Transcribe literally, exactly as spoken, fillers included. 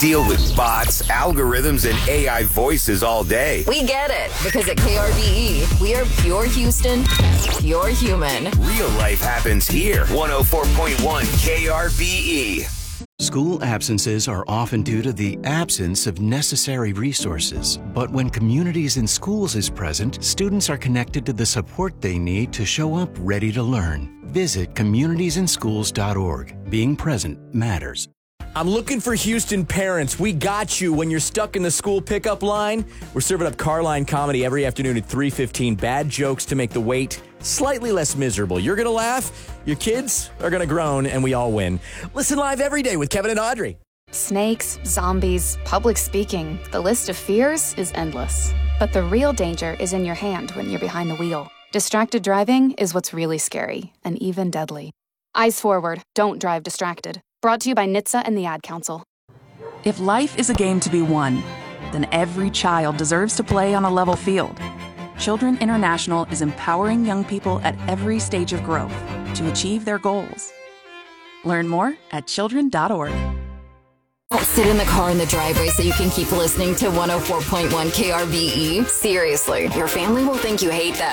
deal with bots, algorithms, and A I voices all day. We get it, because at K R B E, we are pure Houston, pure human. Real life happens here. one oh four point one K R B E. School absences are often due to the absence of necessary resources. But when Communities in Schools is present, students are connected to the support they need to show up ready to learn. Visit communities in schools dot org. Being present matters. I'm looking for Houston parents. We got you when you're stuck in the school pickup line. We're serving up Carline comedy every afternoon at three fifteen. Bad jokes to make the wait slightly less miserable. You're going to laugh, your kids are going to groan, and we all win. Listen live every day with Kevin and Audrey. Snakes, zombies, public speaking. The list of fears is endless. But the real danger is in your hand when you're behind the wheel. Distracted driving is what's really scary and even deadly. Eyes forward. Don't drive distracted. Brought to you by N H T S A and the Ad Council. If life is a game to be won, then every child deserves to play on a level field. Children International is empowering young people at every stage of growth to achieve their goals. Learn more at children dot org. Don't sit in the car in the driveway so you can keep listening to one oh four point one K R B E. Seriously, your family will think you hate them.